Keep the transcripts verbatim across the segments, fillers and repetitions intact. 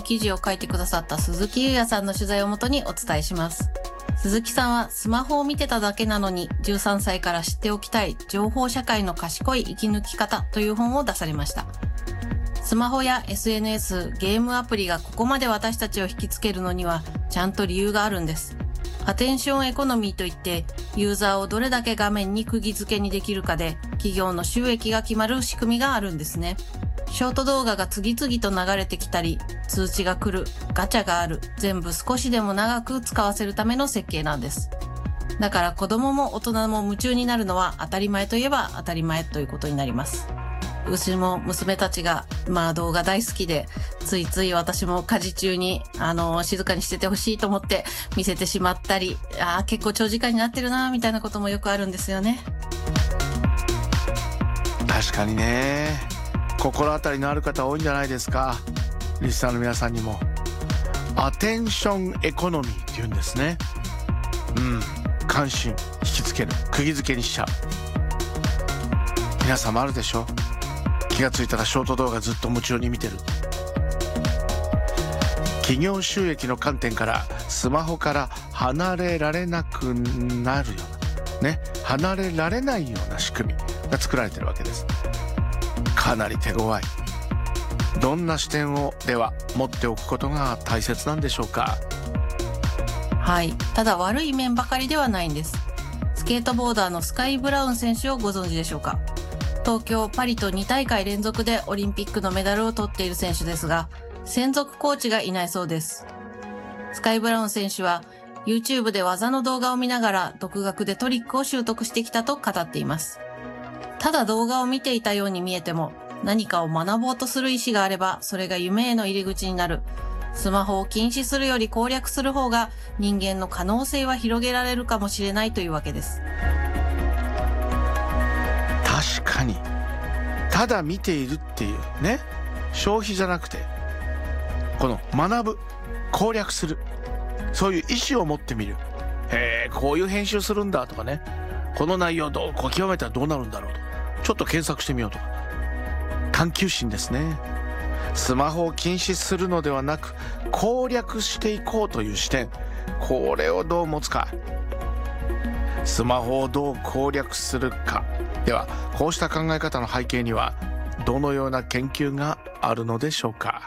記事を書いてくださった鈴木優也さんの取材をもとにお伝えします。鈴木さんはスマホを見てただけなのにじゅうさんさいから知っておきたい情報社会の賢い生き抜き方という本を出されました。スマホや エスエヌエス、ゲームアプリがここまで私たちを引きつけるのにはちゃんと理由があるんです。アテンションエコノミーといってユーザーをどれだけ画面に釘付けにできるかで企業の収益が決まる仕組みがあるんですね。ショート動画が次々と流れてきたり、通知が来る、ガチャがある、全部少しでも長く使わせるための設計なんです。だから子供も大人も夢中になるのは当たり前といえば当たり前ということになります。うちも娘たちがまあ動画大好きで、ついつい私も家事中にあの静かにしててほしいと思って見せてしまったり、ああ結構長時間になってるなみたいなこともよくあるんですよね。 確かにね、心当たりのある方多いんじゃないですか。リスナーの皆さんにもアテンションエコノミーっていうんですね。うん関心引きつける、釘付けにしちゃう。皆さんもあるでしょ。気がついたらショート動画ずっと夢中に見てる。企業収益の観点からスマホから離れられなくなるようなね、離れられないような仕組みが作られてるわけです。かなり手強い。どんな視点をでは持っておくことが大切なんでしょうか。 はい、ただ悪い面ばかりではないんです。スケートボーダーのスカイ・ブラウン選手をご存知でしょうか。東京、パリとに大会連続でオリンピックのメダルを取っている選手ですが、専属コーチがいないそうです。スカイ・ブラウン選手は YouTube で技の動画を見ながら独学でトリックを習得してきたと語っています。ただ動画を見ていたように見えても、何かを学ぼうとする意思があれば、それが夢への入り口になる。スマホを禁止するより攻略する方が人間の可能性は広げられるかもしれないというわけです。 確かに、ただ見ているっていうね、消費じゃなくて、この学ぶ、攻略する、そういう意思を持ってみる。へえ、こういう編集するんだとかね、この内容どうこう極めたらどうなるんだろうと、ちょっと検索してみようとか、探求心ですね。スマホを禁止するのではなく攻略していこうという視点、これをどう持つか。スマホをどう攻略するか。ではこうした考え方の背景にはどのような研究があるのでしょうか。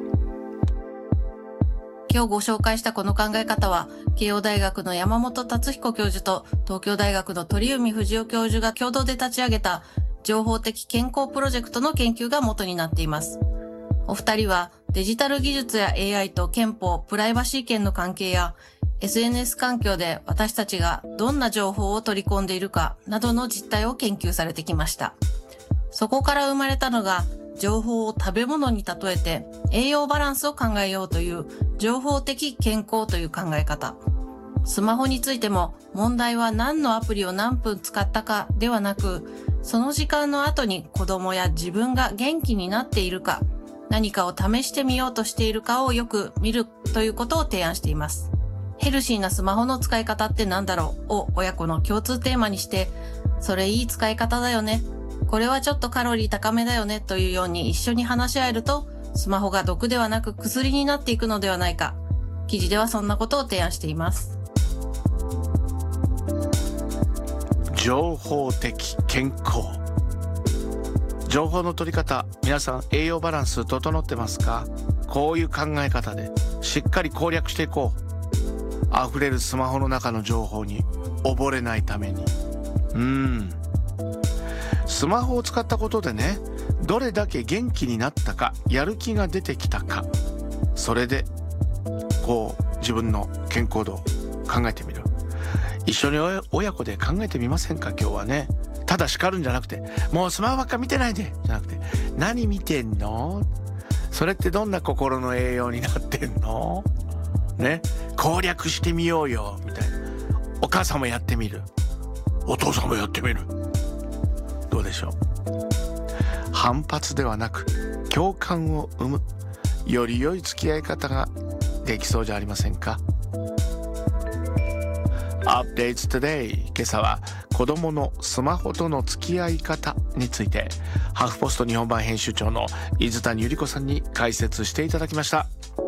今日ご紹介したこの考え方は、慶応大学の山本達彦教授と東京大学の鳥海不二夫教授が共同で立ち上げた情報的健康プロジェクトの研究が元になっています。お二人はデジタル技術や エーアイ と憲法、プライバシー権の関係や エスエヌエス 環境で私たちがどんな情報を取り込んでいるかなどの実態を研究されてきました。そこから生まれたのが、情報を食べ物に例えて栄養バランスを考えようという情報的健康という考え方。スマホについても問題は何のアプリを何分使ったかではなく、その時間の後に子供や自分が元気になっているか、何かを試してみようとしているかをよく見るということを提案しています。ヘルシーなスマホの使い方って何だろうを親子の共通テーマにして、それいい使い方だよね、これはちょっとカロリー高めだよねというように一緒に話し合えると、スマホが毒ではなく薬になっていくのではないか。記事ではそんなことを提案しています。 情報的健康。情報の取り方、皆さん栄養バランス整ってますか？こういう考え方でしっかり攻略していこう。溢れるスマホの中の情報に溺れないために。うーんスマホを使ったことでね、どれだけ元気になったか、やる気が出てきたか、それでこう自分の健康度を考えてみる。一緒に親子で考えてみませんか？今日はね、ただ叱るんじゃなくて、もうスマホばっか見てないでじゃなくて、何見てんの？それってどんな心の栄養になってんの？ね、攻略してみようよみたいな。お母さんもやってみる、お父さんもやってみる。どうでしょう。反発ではなく共感を生む、より良い付き合い方ができそうじゃありませんか。 Updates Today、 今朝は子どものスマホとの付き合い方について、ハーフポスト日本版編集長の水谷百合子さんに解説していただきました。